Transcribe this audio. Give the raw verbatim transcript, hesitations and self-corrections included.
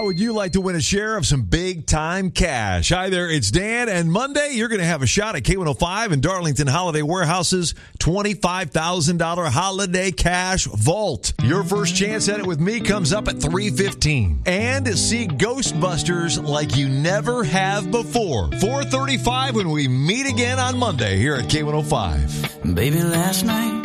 How would you like to win a share of some big-time cash? Hi there, it's Dan, and Monday you're going to have a shot at K one oh five and Darlington Holiday Warehouse's twenty-five thousand dollars Holiday Cash Vault. Your first chance at it with me comes up at three fifteen. And see Ghostbusters like you never have before. four thirty-five when we meet again on Monday here at K one oh five. Baby, last night